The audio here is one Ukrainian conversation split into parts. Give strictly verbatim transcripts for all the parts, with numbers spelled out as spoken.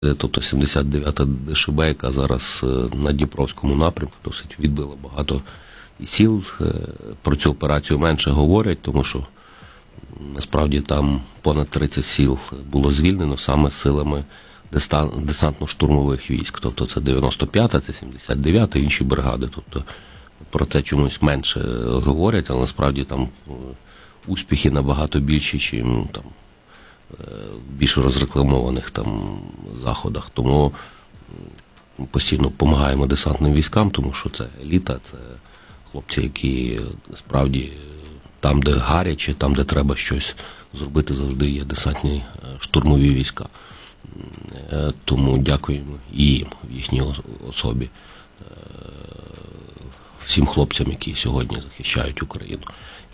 тобто сімдесят дев'ята де ше бе, яка зараз на Дніпровському напрямку досить відбила багато сіл. Про цю операцію менше говорять, тому що насправді там понад тридцять сіл було звільнено саме силами десантно-штурмових військ. Тобто це дев'яносто п'ята, це сімдесят дев'ята, інші бригади. Тобто про це чомусь менше говорять, але насправді там успіхи набагато більші, ніж там більш розрекламованих там заходах. Тому постійно допомагаємо десантним військам, тому що це еліта, це хлопці, які справді там, де гаряче, там, де треба щось зробити, завжди є десантні штурмові війська. Тому дякуємо і їм в їхній особі, всім хлопцям, які сьогодні захищають Україну.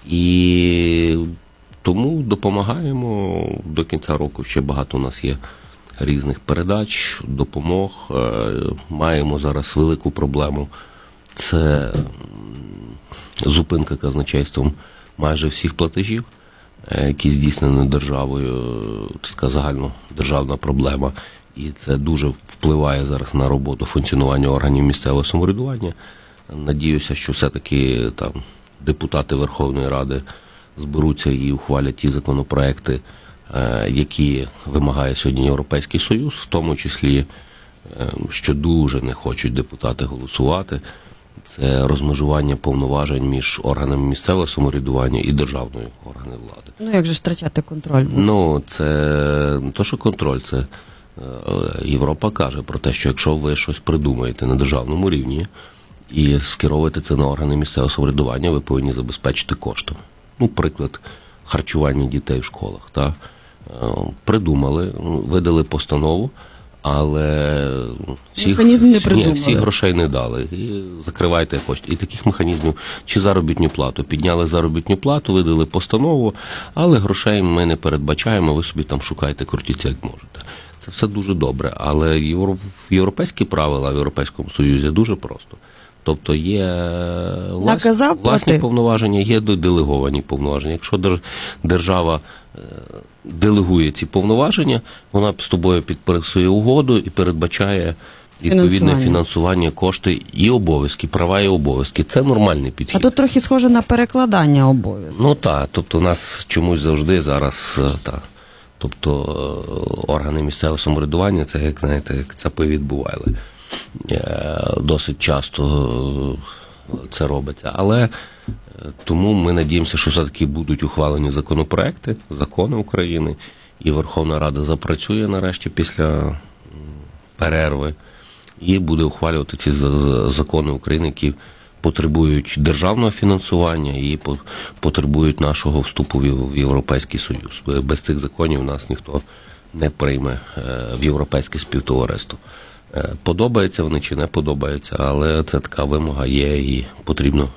І тому допомагаємо до кінця року. Ще багато у нас є різних передач, допомог. Маємо зараз велику проблему. Це зупинка казначейством майже всіх платежів, які здійснені державою. Це така загальнодержавна проблема. І це дуже впливає зараз на роботу, функціонування органів місцевого самоврядування. Надіюся, що все-таки там депутати Верховної Ради зберуться і ухвалять ті законопроекти, які вимагає сьогодні Європейський Союз, в тому числі, що дуже не хочуть депутати голосувати, це розмежування повноважень між органами місцевого самоврядування і державною органами влади. Ну, як же ж втрачати контроль? Ну, це не то, що контроль, це Європа каже про те, що якщо ви щось придумаєте на державному рівні і скеровуєте це на органи місцевого самоврядування, ви повинні забезпечити коштами. Ну, приклад, харчування дітей в школах. Та? Придумали, видали постанову, але всіх, ні, всіх грошей не дали. І закривайте кошти. І таких механізмів, чи заробітну плату. Підняли заробітну плату, видали постанову, але грошей ми не передбачаємо, ви собі там шукайте, крутіться як можете. Це все дуже добре, але європейські правила в Європейському Союзі дуже просто. Тобто є власні, власні повноваження, є делеговані повноваження. Якщо держава делегує ці повноваження, вона з тобою підписує угоду і передбачає відповідне фінансування, фінансування кошти і обов'язки, права і обов'язки. Це нормальний підхід. А тут трохи схоже на перекладання обов'язків. Ну так, тобто у нас чомусь завжди зараз, так, тобто органи місцевого самоврядування, це, як знаєте, як цапи відбували. Досить часто це робиться. Але тому ми надіємося, що все-таки будуть ухвалені законопроекти, закони України, і Верховна Рада запрацює нарешті після перерви і буде ухвалювати ці закони України, які потребують державного фінансування і потребують нашого вступу в Європейський Союз. Без цих законів нас ніхто не прийме в європейське співтовариство. Подобається вони чи не подобається, але це така вимога є і потрібно,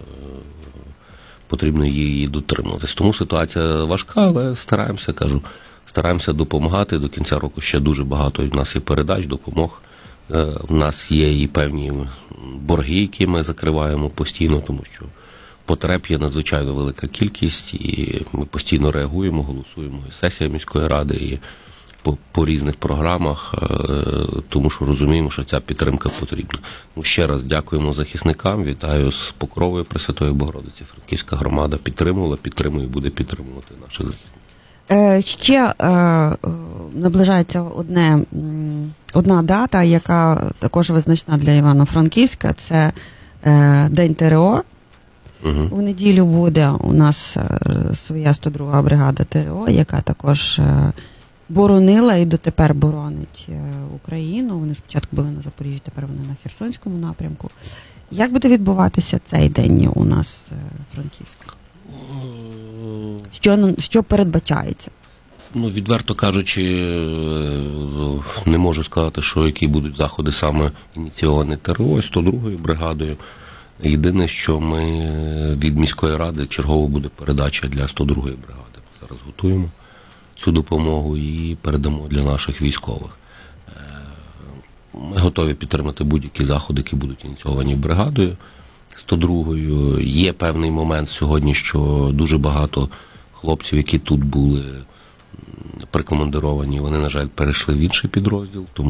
потрібно її дотримуватись. Тому ситуація важка, але стараємося, кажу, стараємося допомагати. До кінця року ще дуже багато в нас є передач, допомог. У нас є і певні борги, які ми закриваємо постійно, тому що потреб є надзвичайно велика кількість, і ми постійно реагуємо, голосуємо і сесія міської ради, і По, по різних програмах, тому що розуміємо, що ця підтримка потрібна. Ну, ще раз дякуємо захисникам, вітаю з Покровою Пресвятої Богородиці. Франківська громада підтримувала, підтримує і буде підтримувати наших захисників. Ще е, наближається одне, одна дата, яка також визначна для Івано-Франківська, це е, День те ер о. Угу. У неділю буде у нас своя сто друга бригада те ер о, яка також е, боронила і дотепер боронить Україну. Вони спочатку були на Запоріжжі, тепер вони на Херсонському напрямку. Як буде відбуватися цей день у нас в Франківську? Що, що передбачається? Ну, відверто кажучи, не можу сказати, що які будуть заходи саме ініційовані те ер о, сто другою бригадою. Єдине, що ми від міської ради чергово буде передача для сто другої бригади. Зараз готуємо цю допомогу і передамо для наших військових. Ми готові підтримати будь-які заходи, які будуть ініційовані бригадою сто другою. Є певний момент сьогодні, що дуже багато хлопців, які тут були, прикомандировані, вони, на жаль, перейшли в інший підрозділ, тому